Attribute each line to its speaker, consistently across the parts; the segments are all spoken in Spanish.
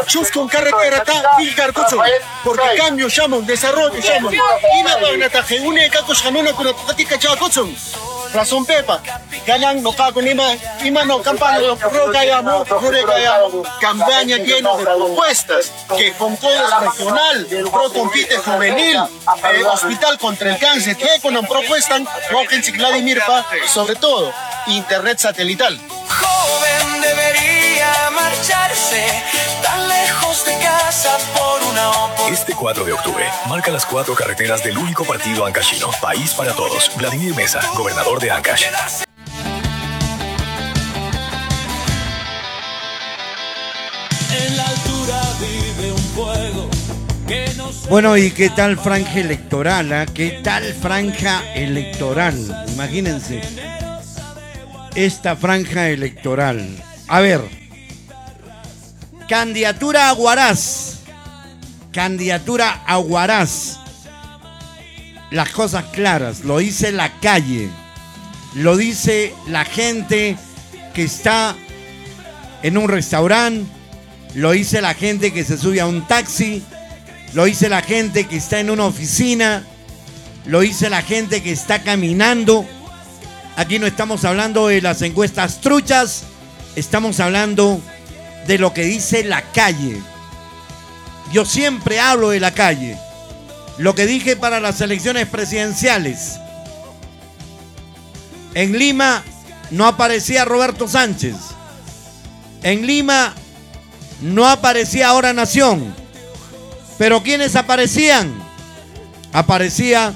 Speaker 1: chusco carretera está filcar porque cambio llaman, desarrollo llaman. Y me van a taje, una cacos janona con la tatica chacozón. Razón Pepa, ganan no cago ni más, y mano campaña, campaña llena de propuestas, que con todo regional, pro compite juvenil, hospital contra el cáncer, que con una propuesta, Roken Vladimir Pa, sobre todo, internet satelital.
Speaker 2: Joven debería marcharse tan lejos de casa por una oportunidad.
Speaker 3: Este 4 de octubre, marca las 4 carreteras del único partido ancashino. País para todos. Vladimir Mesa, gobernador de Ancash.
Speaker 2: En la altura vive un fuego que no se...
Speaker 4: Bueno, ¿y qué tal franja electoral? ¿Eh? ¿Qué tal franja electoral? Imagínense. Esta franja electoral. A ver. Candidatura a Huaraz. Candidatura a Huaraz. Las cosas claras. Lo dice la calle. Lo dice la gente que está en un restaurante. Lo dice la gente que se sube a un taxi. Lo dice la gente que está en una oficina. Lo dice la gente que está caminando. Aquí no estamos hablando de las encuestas truchas, estamos hablando de lo que dice la calle. Yo siempre hablo de la calle. Lo que dije para las elecciones presidenciales. En Lima no aparecía Roberto Sánchez. En Lima no aparecía Ahora Nación. Pero ¿quiénes aparecían? Aparecía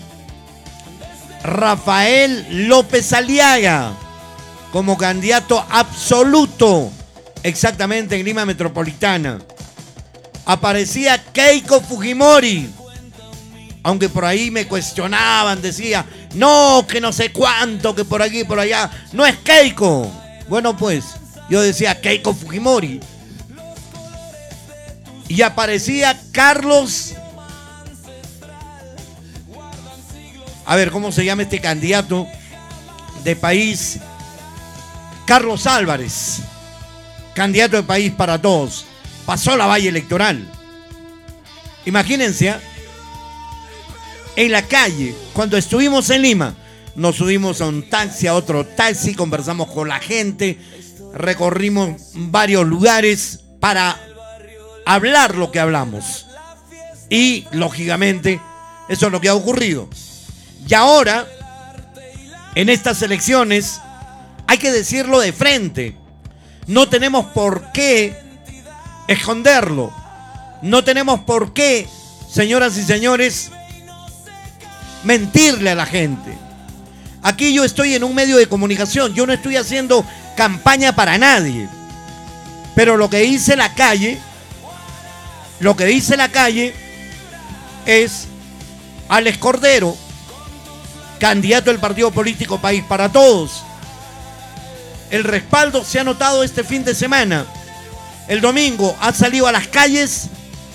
Speaker 4: Rafael López Aliaga como candidato absoluto, exactamente en Lima Metropolitana. Aparecía Keiko Fujimori, aunque por ahí me cuestionaban, decía, no, que no sé cuánto, que por aquí y por allá. No es Keiko. Bueno, pues, yo decía Keiko Fujimori. Y aparecía Carlos... A ver, ¿cómo se llama este candidato de País? Carlos Álvarez, candidato de País para Todos. Pasó la valla electoral. Imagínense, ¿eh? En la calle, cuando estuvimos en Lima, nos subimos a un taxi, a otro taxi, conversamos con la gente, recorrimos varios lugares para hablar lo que hablamos. Y, lógicamente, eso es lo que ha ocurrido. Y ahora, en estas elecciones, hay que decirlo de frente. No tenemos por qué esconderlo. No tenemos por qué, señoras y señores, mentirle a la gente. Aquí yo estoy en un medio de comunicación. Yo no estoy haciendo campaña para nadie. Pero lo que dice la calle, es Alex Cordero, candidato del partido político País para Todos. El respaldo se ha notado este fin de semana. El domingo han salido a las calles.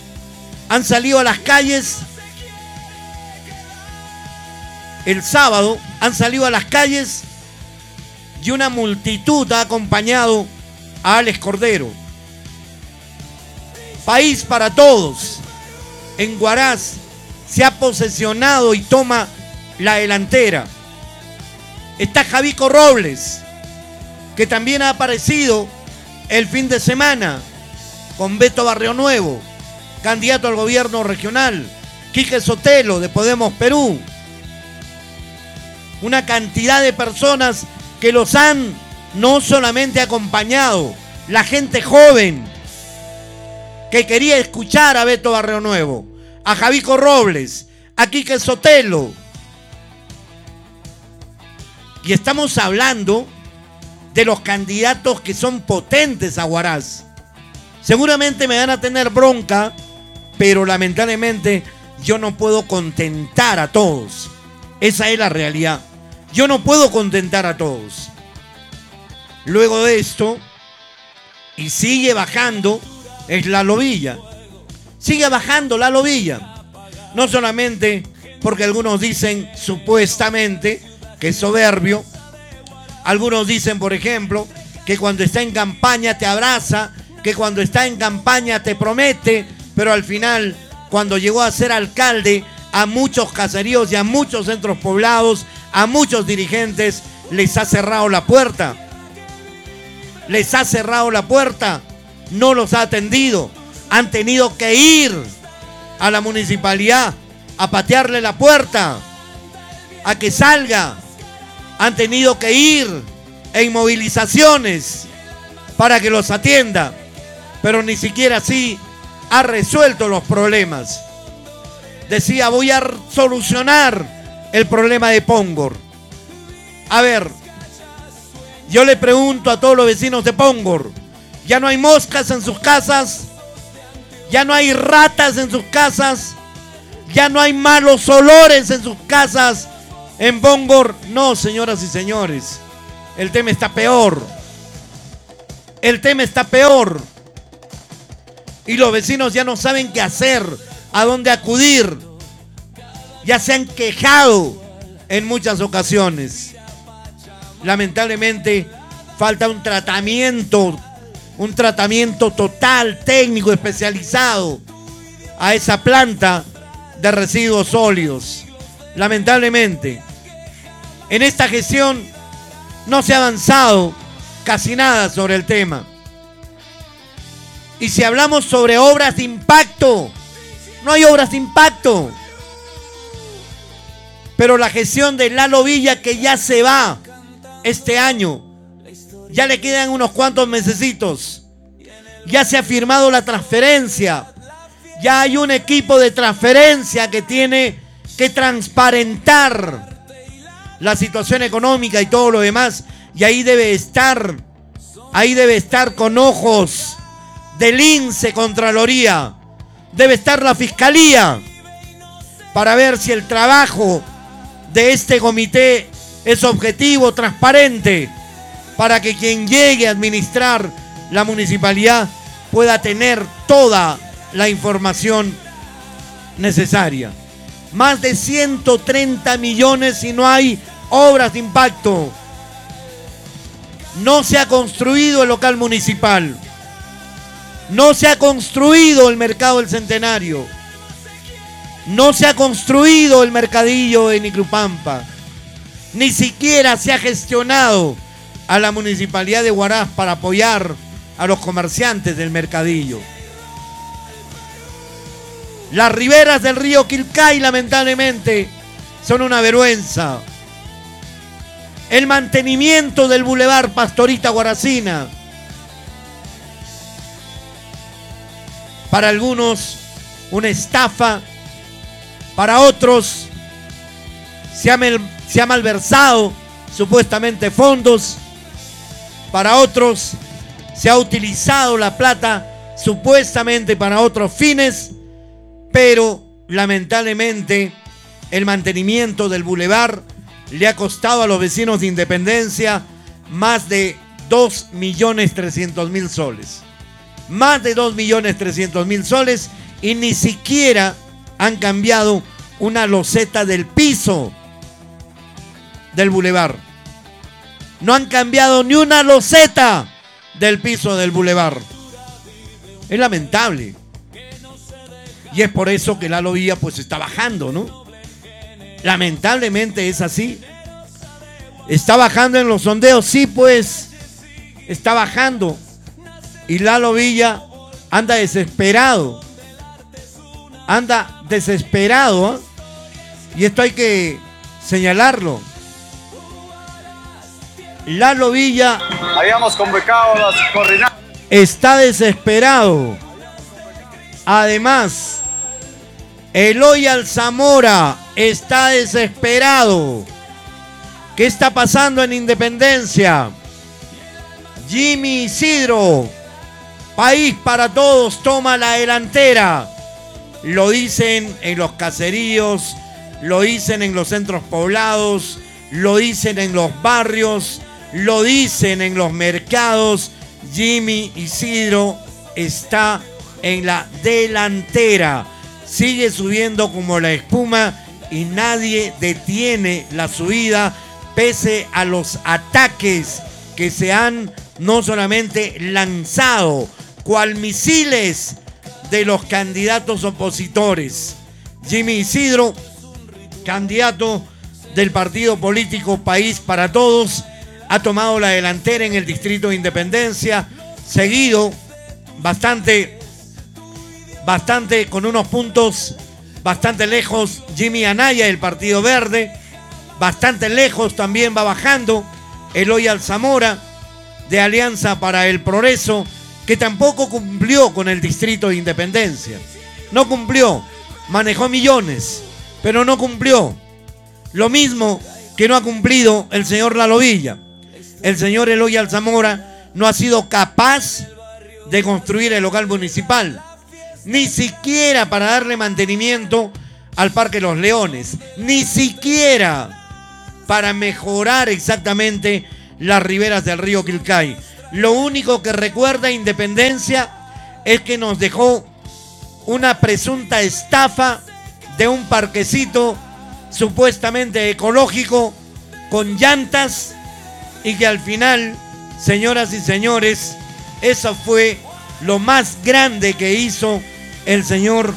Speaker 4: El sábado han salido a las calles y una multitud ha acompañado a Alex Cordero. País para Todos en Huaraz se ha posesionado y toma la delantera. Está Javico Robles, que también ha aparecido el fin de semana con Beto Barrionuevo, candidato al gobierno regional. Quique Sotelo, de Podemos Perú. Una cantidad de personas que los han no solamente acompañado, la gente joven que quería escuchar a Beto Barrionuevo, a Javico Robles, a Quique Sotelo. Y estamos hablando de los candidatos que son potentes a Huaraz. Seguramente me van a tener bronca, pero lamentablemente yo no puedo contentar a todos. Esa es la realidad. Yo no puedo contentar a todos. Luego de esto, y sigue bajando, es Lalo Villa. Sigue bajando Lalo Villa. No solamente porque algunos dicen supuestamente que es soberbio. Algunos dicen, por ejemplo, que cuando está en campaña te abraza, que cuando está en campaña te promete, pero al final, cuando llegó a ser alcalde, a muchos caseríos y a muchos centros poblados, a muchos dirigentes, les ha cerrado la puerta. Les ha cerrado la puerta, no los ha atendido. Han tenido que ir a la municipalidad a patearle la puerta, a que salga. Han tenido que ir en movilizaciones para que los atienda, pero ni siquiera así ha resuelto los problemas. Decía, voy a solucionar el problema de Póngor. A ver, yo le pregunto a todos los vecinos de Póngor, ¿ya no hay moscas en sus casas? ¿Ya no hay ratas en sus casas? ¿Ya no hay malos olores en sus casas en Póngor? No, señoras y señores, el tema está peor. El tema está peor. Y los vecinos ya no saben qué hacer, a dónde acudir. Ya se han quejado en muchas ocasiones. Lamentablemente falta un tratamiento total, técnico, especializado a esa planta de residuos sólidos. Lamentablemente, en esta gestión no se ha avanzado casi nada sobre el tema. Y si hablamos sobre obras de impacto, no hay obras de impacto. Pero la gestión de Lalo Villa, que ya se va este año, ya le quedan unos cuantos mesecitos, ya se ha firmado la transferencia, ya hay un equipo de transferencia que tiene que transparentar la situación económica y todo lo demás, y ahí debe estar con ojos del INSE, Contraloría, debe estar la Fiscalía, para ver si el trabajo de este comité es objetivo, transparente, para que quien llegue a administrar la municipalidad pueda tener toda la información necesaria. Más de 130 millones y no hay obras de impacto. No se ha construido el local municipal. No se ha construido el mercado del Centenario. No se ha construido el mercadillo de Niclupampa. Ni siquiera se ha gestionado a la municipalidad de Huaraz para apoyar a los comerciantes del mercadillo. Las riberas del río Quilcay, lamentablemente, son una vergüenza. El mantenimiento del bulevar Pastorita Guaracina, para algunos una estafa, para otros se ha malversado supuestamente fondos, para otros se ha utilizado la plata supuestamente para otros fines, pero lamentablemente el mantenimiento del bulevar le ha costado a los vecinos de Independencia más de 2.300.000 soles. Más de 2.300.000 soles, y ni siquiera han cambiado una loseta del piso del bulevar. No han cambiado ni una loseta del piso del bulevar. Es lamentable. Y es por eso que Lalo Villa pues está bajando, ¿no? Lamentablemente es así. Está bajando en los sondeos, sí, pues está bajando. Y Lalo Villa anda desesperado. Anda desesperado, ¿eh? Y esto hay que señalarlo. Lalo Villa
Speaker 5: habíamos convocado a las coordinadas.
Speaker 4: Está desesperado. Además, Eloy Alzamora está desesperado. ¿Qué está pasando en Independencia? Jimmy Isidro, País para Todos, toma la delantera. Lo dicen en los caseríos, lo dicen en los centros poblados, lo dicen en los barrios, lo dicen en los mercados. Jimmy Isidro está en la delantera. Sigue subiendo como la espuma y nadie detiene la subida, pese a los ataques que se han no solamente lanzado cual misiles de los candidatos opositores. Jimmy Isidro, candidato del partido político País para Todos, ha tomado la delantera en el distrito de Independencia, seguido bastante con unos puntos bastante lejos Jimmy Anaya del Partido Verde, bastante lejos también va bajando Eloy Alzamora de Alianza para el Progreso, que tampoco cumplió con el distrito de Independencia. No cumplió, manejó millones, pero no cumplió. Lo mismo que no ha cumplido el señor Lalo Villa. El señor Eloy Alzamora no ha sido capaz de construir el local municipal, ni siquiera para darle mantenimiento al Parque Los Leones, ni siquiera para mejorar exactamente las riberas del río Quilcay. Lo único que recuerda Independencia es que nos dejó una presunta estafa de un parquecito supuestamente ecológico con llantas, y que al final, señoras y señores, eso fue lo más grande que hizo el señor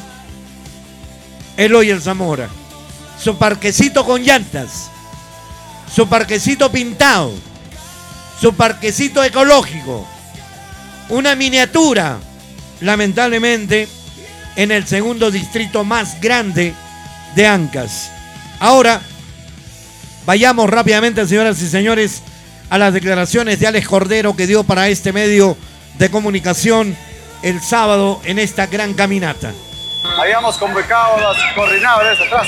Speaker 4: Eloy Alzamora. Su parquecito con llantas, su parquecito pintado, su parquecito ecológico, una miniatura, lamentablemente, en el segundo distrito más grande de Ancash. Ahora, vayamos rápidamente, señoras y señores, a las declaraciones de Alex Cordero, que dio para este medio de comunicación el sábado en esta gran caminata.
Speaker 5: Habíamos convocado a los coordinadores atrás.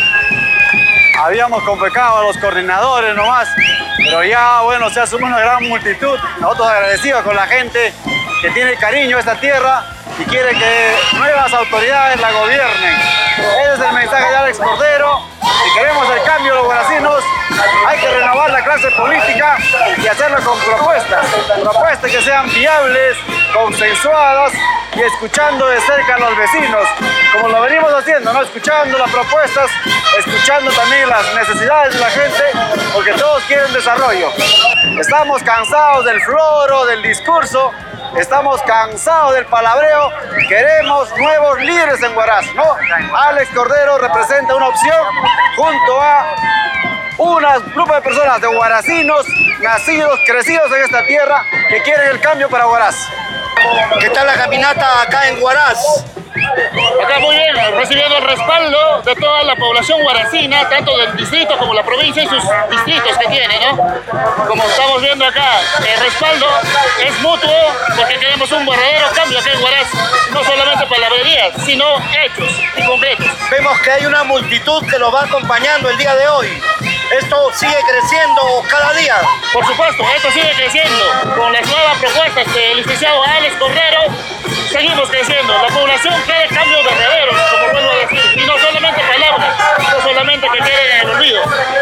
Speaker 5: Habíamos convocado a los coordinadores nomás, pero ya, bueno, se asume una gran multitud. Nosotros agradecidos con la gente que tiene cariño a esta tierra y quiere que nuevas autoridades la gobiernen. Ese es el mensaje de Alex Cordero. Si queremos el cambio de los guaracinos, hay que renovar la clase política y hacerlo con propuestas que sean viables, consensuadas y escuchando de cerca a los vecinos, como lo venimos haciendo, ¿no? Escuchando las propuestas, escuchando también las necesidades de la gente, porque todos quieren desarrollo. Estamos cansados del floro, del discurso, estamos cansados del palabreo, queremos nuevos líderes en Huaraz, ¿no? Alex Cordero representa una opción junto a un grupo de personas de huaracinos, nacidos, crecidos en esta tierra, que quieren el cambio para Huaraz.
Speaker 1: ¿Qué tal la caminata acá en Huaraz?
Speaker 6: Acá muy bien, recibiendo el respaldo de toda la población huaracina, tanto del distrito como la provincia y sus distritos que tiene, ¿no? Como estamos viendo acá, el respaldo es mutuo, porque queremos un verdadero cambio acá en Huaraz, no solamente palabrerías, sino hechos y concretos.
Speaker 1: Vemos que hay una multitud que los va acompañando el día de hoy. ¿Esto sigue creciendo cada día?
Speaker 6: Por supuesto, esto sigue creciendo. Con las nuevas propuestas del licenciado Alex Cordero, seguimos creciendo. La población quiere cambios verdaderos, como vuelvo a decir, y no solamente palabras, no solamente que queden en el olvido.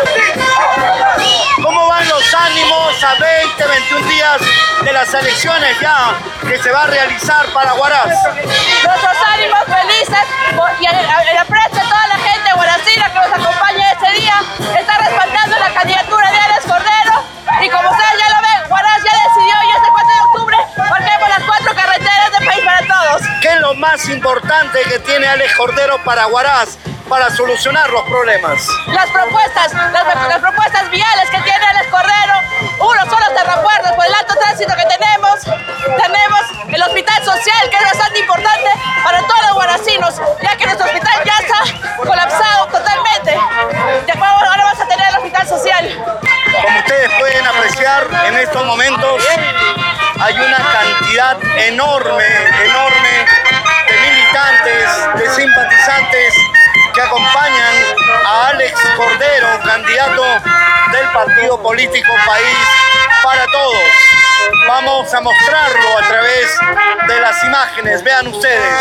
Speaker 1: ¿Cómo van los ánimos a 20, 21 días de las elecciones ya que se va a realizar para Huaraz?
Speaker 7: Nuestros ánimos felices y el aprecio de toda la gente huaracina que nos acompaña ese día está respaldando la candidatura de Alex Cordero, y como ustedes ya lo ven, Huaraz ya decidió y este 4 de octubre marquemos las 4 carreteras de País para Todos.
Speaker 1: ¿Qué es lo más importante que tiene Alex Cordero para Huaraz para solucionar los problemas?
Speaker 7: Las propuestas viales que tiene Alex Cordero. Uno son los terrapuertos por el alto tránsito que tenemos. Tenemos el hospital social, que es bastante importante para todos los huaracinos, ya que nuestro hospital ya está colapsado totalmente. Ahora vamos a tener el hospital social.
Speaker 1: Como ustedes pueden apreciar en estos momentos, hay una cantidad enorme de militantes, de simpatizantes que acompañan a Alex Cordero, candidato del partido político País para Todos. Vamos a mostrarlo a través de las imágenes, vean ustedes.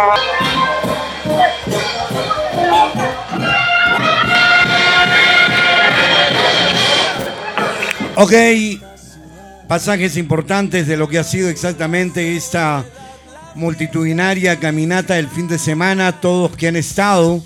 Speaker 4: Ok, pasajes importantes de lo que ha sido exactamente esta multitudinaria caminata del fin de semana. Todos que han estado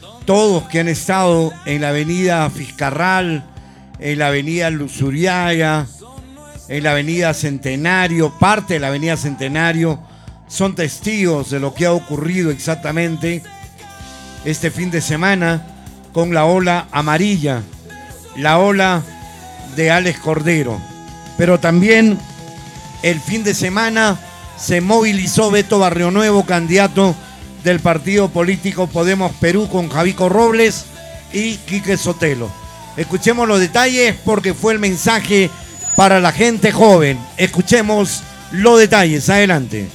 Speaker 4: en la avenida Fiscarral, en la avenida Luzuriaga, en la avenida Centenario, parte de la avenida Centenario, son testigos de lo que ha ocurrido exactamente este fin de semana con la ola amarilla, la ola de Alex Cordero. Pero también el fin de semana se movilizó Beto Barrionuevo, candidato del partido político Podemos Perú, con Javico Robles y Quique Sotelo. Escuchemos los detalles porque fue el mensaje para la gente joven. Escuchemos los detalles. Adelante.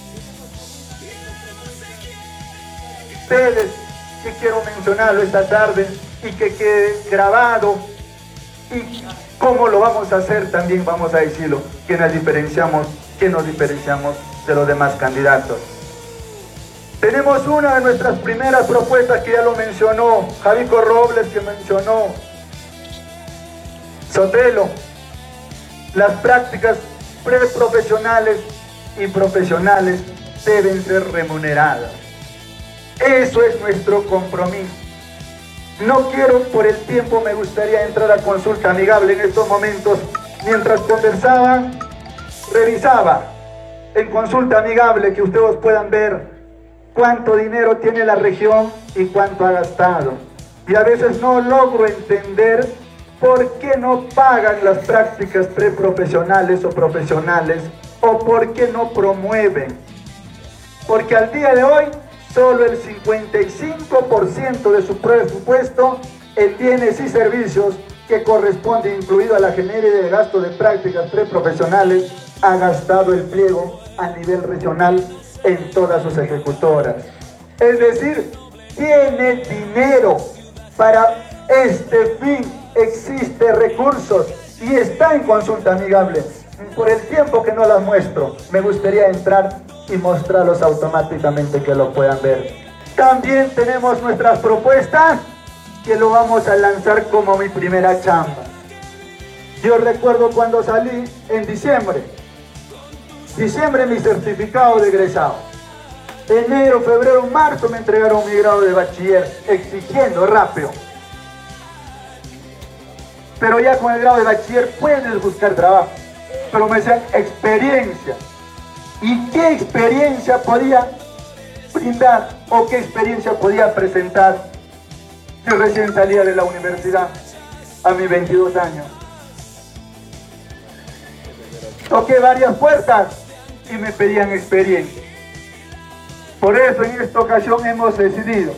Speaker 8: Ustedes, que quiero mencionarlo esta tarde y que quede grabado, y cómo lo vamos a hacer también vamos a decirlo, que nos diferenciamos de los demás candidatos. Tenemos una de nuestras primeras propuestas que ya lo mencionó Javico Robles, que mencionó Sotelo: las prácticas preprofesionales y profesionales deben ser remuneradas. Eso es nuestro compromiso. No quiero, por el tiempo, me gustaría entrar a consulta amigable en estos momentos. Mientras conversaba, revisaba en consulta amigable que ustedes puedan ver cuánto dinero tiene la región y cuánto ha gastado. Y a veces no logro entender por qué no pagan las prácticas preprofesionales o profesionales, o por qué no promueven. Porque al día de hoy, solo el 55% de su presupuesto en bienes y servicios que corresponde, incluido a la generación de gasto de prácticas preprofesionales, ha gastado el pliego a nivel regional en todas sus ejecutoras. Es decir, tiene dinero para este fin, existe recursos y está en consulta amigable. Por el tiempo que no las muestro, me gustaría entrar y mostrarlos automáticamente que lo puedan ver. También tenemos nuestras propuestas que lo vamos a lanzar como mi primera chamba. Yo recuerdo cuando salí en diciembre mi certificado de egresado. Enero, febrero, marzo me entregaron mi grado de bachiller, exigiendo rápido. Pero ya con el grado de bachiller puedes buscar trabajo. Pero me decían experiencia. ¿Y qué experiencia podía brindar o qué experiencia podía presentar? Yo recién salía de la universidad a mis 22 años. Toqué varias puertas y me pedían experiencia. Por eso en esta ocasión hemos decidido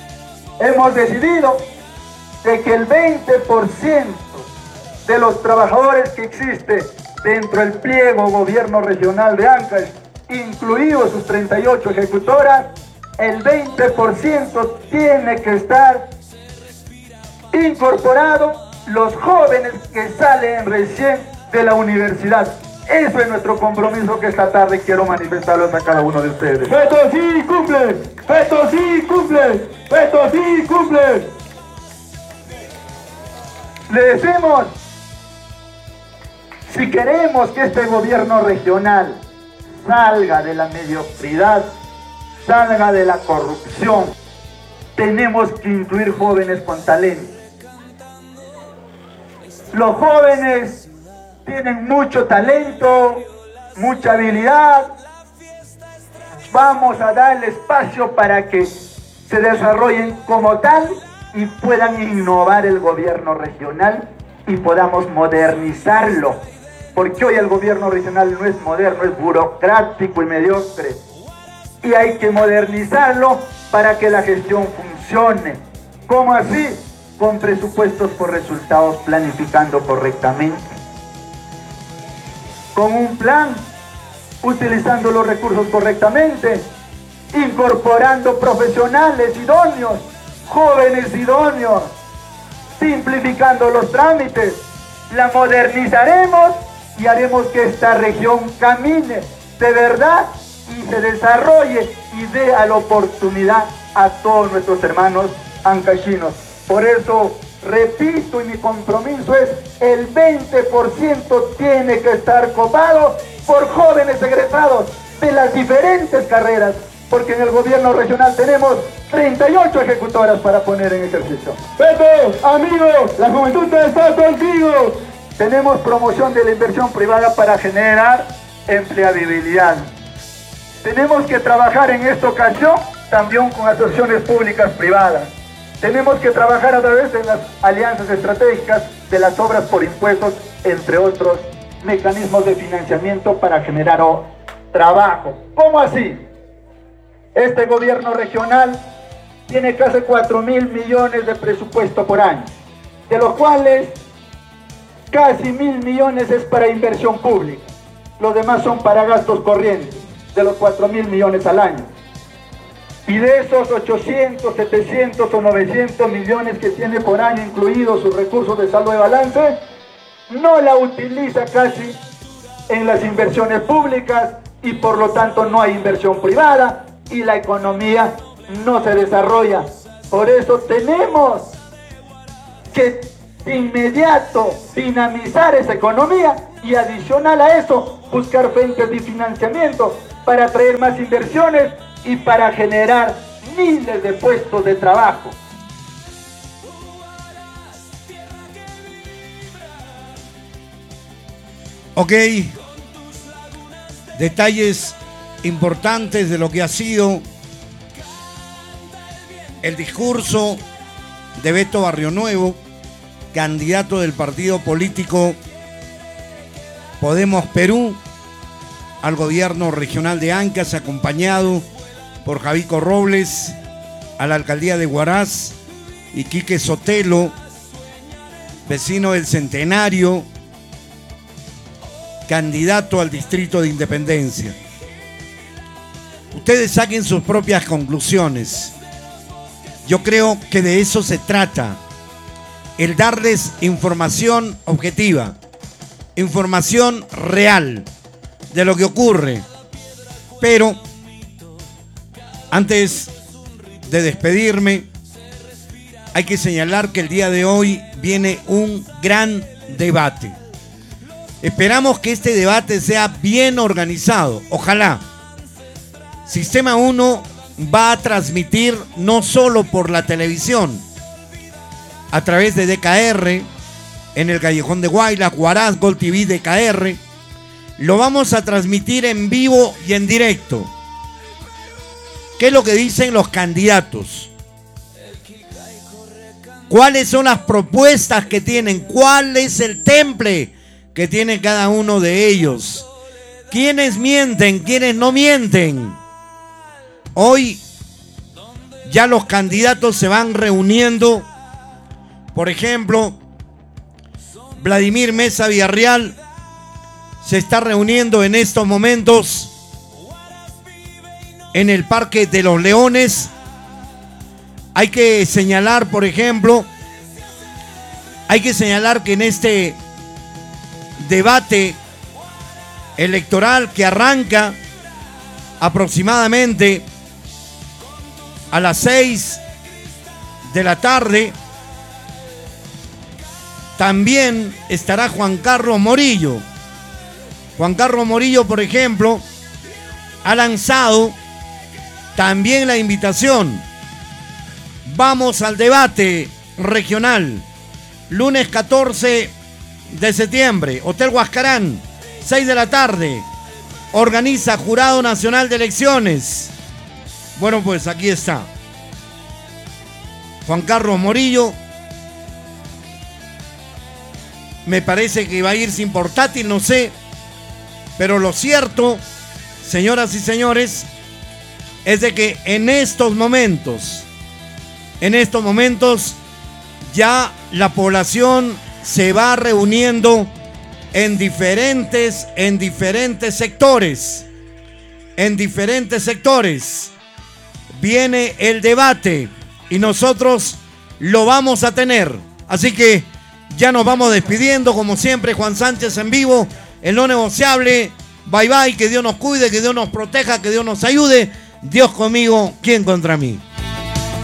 Speaker 8: de que el 20% de los trabajadores que existe dentro del pliego gobierno regional de Ancash, incluidos sus 38 ejecutoras, el 20% tiene que estar incorporado los jóvenes que salen recién de la universidad. Eso es nuestro compromiso que esta tarde quiero manifestarlos a cada uno de ustedes. ¡Beto sí cumple! ¡Beto sí cumple! ¡Beto sí cumple! Le decimos, si queremos que este gobierno regional salga de la mediocridad, salga de la corrupción, tenemos que incluir jóvenes con talento. Los jóvenes tienen mucho talento, mucha habilidad. Vamos a darle espacio para que se desarrollen como tal y puedan innovar el gobierno regional y podamos modernizarlo. Porque hoy el gobierno regional no es moderno, es burocrático y mediocre. Y hay que modernizarlo para que la gestión funcione. ¿Cómo así? Con presupuestos por resultados, planificando correctamente. Con un plan, utilizando los recursos correctamente, incorporando profesionales idóneos, jóvenes idóneos, simplificando los trámites. La modernizaremos y haremos que esta región camine de verdad y se desarrolle y dé a la oportunidad a todos nuestros hermanos ancashinos. Por eso, repito, y mi compromiso es el 20% tiene que estar copado por jóvenes egresados de las diferentes carreras, porque en el gobierno regional tenemos 38 ejecutoras para poner en ejercicio. Beto, amigo, la juventud está contigo. Tenemos promoción de la inversión privada para generar empleabilidad. Tenemos que trabajar en esta ocasión también con asociaciones públicas privadas. Tenemos que trabajar a través de las alianzas estratégicas, de las obras por impuestos, entre otros mecanismos de financiamiento para generar trabajo. ¿Cómo así? Este gobierno regional tiene casi 4.000 millones de presupuesto por año, de los cuales casi 1.000 millones es para inversión pública. Los demás son para gastos corrientes, de los 4.000 millones al año. Y de esos 800, 700 o 900 millones que tiene por año, incluidos sus recursos de saldo de balance, no la utiliza casi en las inversiones públicas y por lo tanto no hay inversión privada y la economía no se desarrolla. Por eso tenemos que de inmediato dinamizar esa economía y adicional a eso buscar fuentes de financiamiento para atraer más inversiones y para generar miles de puestos de trabajo.
Speaker 4: Ok, detalles importantes de lo que ha sido el discurso de Beto Barrionuevo, candidato del partido político Podemos Perú al gobierno regional de Ancash, acompañado por Javico Robles, a la alcaldía de Huaraz, y Quique Sotelo, vecino del Centenario, candidato al distrito de Independencia. Ustedes saquen sus propias conclusiones. Yo creo que de eso se trata, el darles información objetiva, información real de lo que ocurre. Pero antes de despedirme, hay que señalar que el día de hoy viene un gran debate. Esperamos que este debate sea bien organizado. Ojalá. Sistema 1 va a transmitir no solo por la televisión, a través de DKR, en el Callejón de Guaylas, Huaraz, Gol TV, DKR. Lo vamos a transmitir en vivo y en directo. ¿Qué es lo que dicen los candidatos? ¿Cuáles son las propuestas que tienen? ¿Cuál es el temple que tiene cada uno de ellos? ¿Quiénes mienten? ¿Quiénes no mienten? Hoy ya los candidatos se van reuniendo. Por ejemplo, Vladimir Mesa Villarreal se está reuniendo en estos momentos en el Parque de los Leones. Hay que señalar, por ejemplo, que en este debate electoral que arranca aproximadamente a las 6 de la tarde, también estará Juan Carlos Morillo. Juan Carlos Morillo, por ejemplo, ha lanzado también la invitación. Vamos al debate regional, lunes 14 de septiembre, Hotel Huascarán, 6 de la tarde. Organiza Jurado Nacional de Elecciones. Bueno, pues aquí está Juan Carlos Morillo. Me parece que va a ir sin portátil, no sé. Pero lo cierto, señoras y señores, es de que en estos momentos ya la población se va reuniendo en diferentes sectores. En diferentes sectores viene el debate y nosotros lo vamos a tener. Así que ya nos vamos despidiendo, como siempre, Juan Sánchez en vivo, en lo negociable. Bye bye, que Dios nos cuide, que Dios nos proteja, que Dios nos ayude. Dios conmigo, ¿quién contra mí?